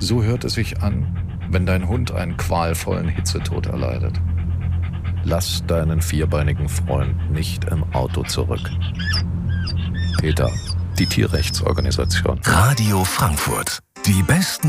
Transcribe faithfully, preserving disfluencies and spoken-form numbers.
So hört es sich an, wenn dein Hund einen qualvollen Hitzetod erleidet. Lass deinen vierbeinigen Freund nicht im Auto zurück. PETA, die Tierrechtsorganisation. Radio Frankfurt. Die besten